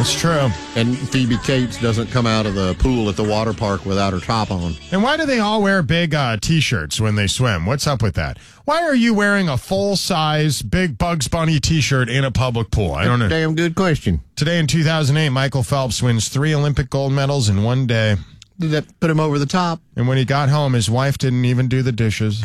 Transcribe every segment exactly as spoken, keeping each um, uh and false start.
It's true. And Phoebe Cates doesn't come out of the pool at the water park without her top on. And why do they all wear big uh, T-shirts when they swim? What's up with that? Why are you wearing a full-size big Bugs Bunny T-shirt in a public pool? I don't know. Damn good question. Today in two thousand eight, Michael Phelps wins three Olympic gold medals in one day. Did that put him over the top? And when he got home, his wife didn't even do the dishes.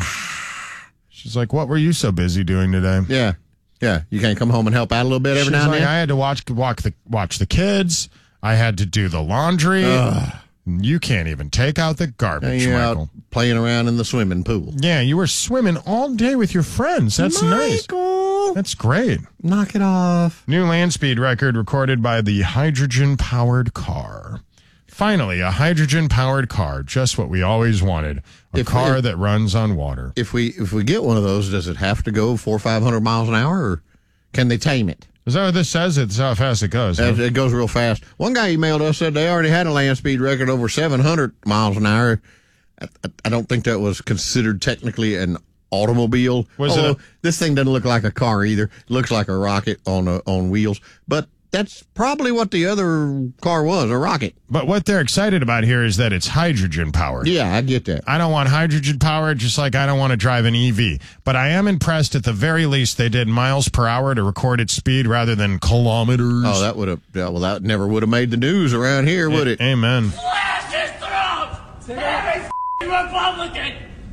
She's like, what were you so busy doing today? Yeah. Yeah, you can't come home and help out a little bit every She's now and like, then? I had to watch walk the watch the kids. I had to do the laundry. Ugh. You can't even take out the garbage, You're Michael. out playing around in the swimming pool. Yeah, you were swimming all day with your friends. That's Michael. nice. That's great. Knock it off. New land speed record recorded by the hydrogen-powered car. Finally, a hydrogen-powered car, just what we always wanted. A If- car if- that runs on water. If we if we get one of those, does it have to go four or five hundred miles an hour, or can they tame it? Is that what this says? It's how fast it goes. Huh? It, it goes real fast. One guy emailed us, said they already had a land speed record over seven hundred miles an hour. I, I, I don't think that was considered technically an automobile. Was it Although a- this thing doesn't look like a car either. It looks like a rocket on a, on wheels. But that's probably what the other car was, a rocket. But what they're excited about here is that it's hydrogen-powered. Yeah, I get that. I don't want hydrogen power, just like I don't want to drive an E V. But I am impressed at the very least they did miles per hour to record its speed rather than kilometers. Oh, that would have, well, that never would have made the news around here, would it? Amen. Slash his throat! Every f***ing Republican!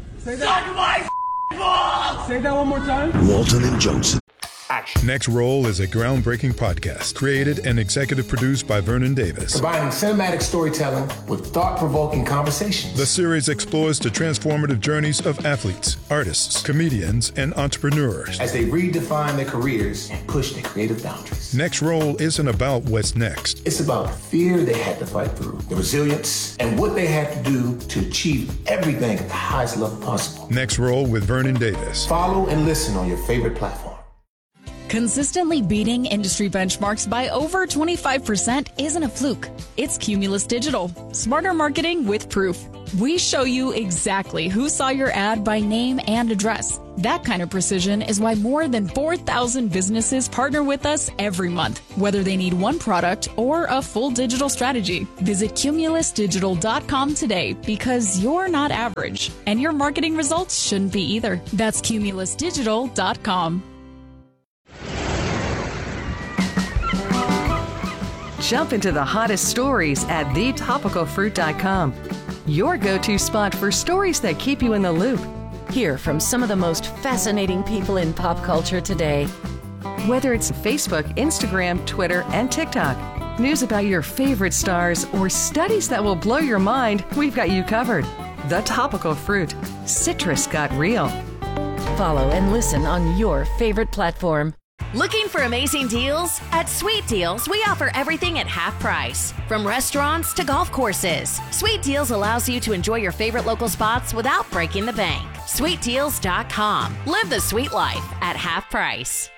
Suck my f***ing balls! Say that one more time. Walton and Johnson. Next Roll is a groundbreaking podcast created and executive produced by Vernon Davis. Combining cinematic storytelling with thought-provoking conversations. The series explores the transformative journeys of athletes, artists, comedians, and entrepreneurs as they redefine their careers and push their creative boundaries. Next Roll isn't about what's next. It's about the fear they had to fight through, the resilience, and what they had to do to achieve everything at the highest level possible. Next Roll with Vernon Davis. Follow and listen on your favorite platform. Consistently beating industry benchmarks by over twenty-five percent isn't a fluke. It's Cumulus Digital. Smarter marketing with proof. We show you exactly who saw your ad by name and address. That kind of precision is why more than four thousand businesses partner with us every month, whether they need one product or a full digital strategy. Visit cumulus digital dot com today because you're not average, and your marketing results shouldn't be either. That's cumulus digital dot com. Jump into the hottest stories at the topical fruit dot com. Your go-to spot for stories that keep you in the loop. Hear from some of the most fascinating people in pop culture today. Whether it's Facebook, Instagram, Twitter, and TikTok, news about your favorite stars, or studies that will blow your mind, we've got you covered. The Topical Fruit. Citrus got real. Follow and listen on your favorite platform. Looking for amazing deals? At Sweet Deals, we offer everything at half price. From restaurants to golf courses, Sweet Deals allows you to enjoy your favorite local spots without breaking the bank. sweet deals dot com. Live the sweet life at half price.